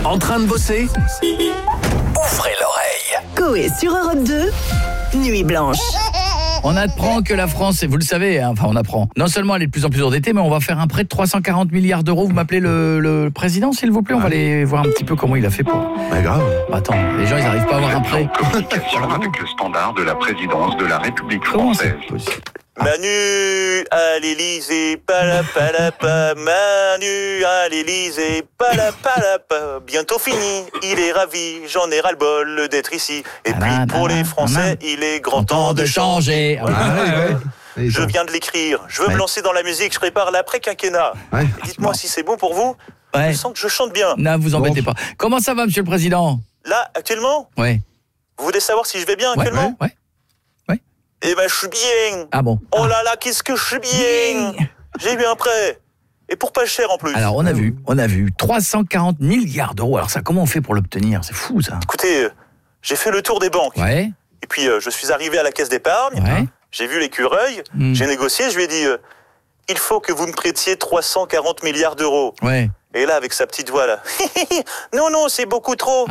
En train de bosser? Ouvrez l'oreille. Coé sur Europe 2, Nuit Blanche. On apprend que la France, et vous le savez, hein, enfin on apprend, non seulement elle est de plus en plus endettée, mais on va faire un prêt de 340 milliards d'euros. Vous m'appelez le président, s'il vous plaît? On va aller voir un petit peu comment il a fait pour... Mais grave. Attends, les gens, ils n'arrivent pas à avoir un prêt. Communication avec le standard de la présidence de la République Comment c'est française. possible? Manu à l'Élysée, palapalapa. Manu à l'Élysée, palapalapa. Bientôt fini, il est ravi, j'en ai ras-le-bol d'être ici. Et puis pour les Français, il est grand temps de changer. Je viens de l'écrire, je veux me lancer dans la musique, je prépare l'après-quinquennat. Dites-moi si c'est bon pour vous. Je sens que je chante bien. Non, vous embêtez pas. Comment ça va, monsieur le président? Là, actuellement, Ouais. vous voulez savoir si je vais bien actuellement? Ouais. Eh ben, je suis bien. Ah bon? Oh là là, qu'est-ce que je suis bien. J'ai eu un prêt. Et pour pas cher en plus. Alors, on a vu 340 milliards d'euros. Alors ça, comment on fait pour l'obtenir? C'est fou, ça. Écoutez, j'ai fait le tour des banques. Ouais. Et puis, je suis arrivé à la caisse d'épargne. Ouais. J'ai vu l'écureuil. J'ai négocié. Je lui ai dit, il faut que vous me prêtiez 340 milliards d'euros. Ouais. Et là, avec sa petite voix, là. Non, c'est beaucoup trop.